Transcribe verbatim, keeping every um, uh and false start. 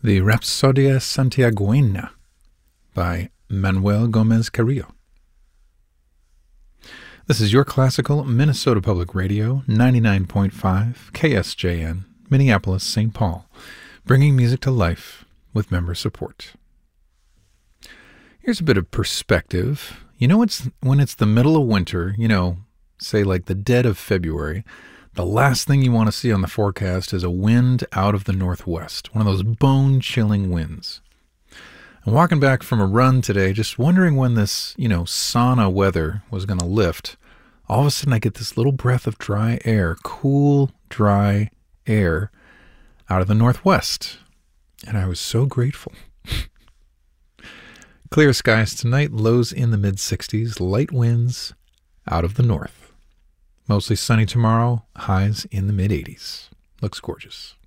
the Rapsodia Santiagueña by Manuel Gomez Carrillo. This is your classical Minnesota Public Radio, ninety-nine point five K S J N, Minneapolis, Saint Paul, bringing music to life with member support. Here's a bit of perspective. You know, it's when it's the middle of winter, you know, say like the dead of February, the last thing you want to see on the forecast is a wind out of the northwest, one of those bone-chilling winds. I'm walking back from a run today, just wondering when this, you know, sauna weather was going to lift. All of a sudden I get this little breath of dry air, cool, dry air out of the northwest. And I was so grateful. Clear skies tonight, lows in the mid sixties, light winds out of the north. Mostly sunny tomorrow, highs in the mid eighties. Looks gorgeous.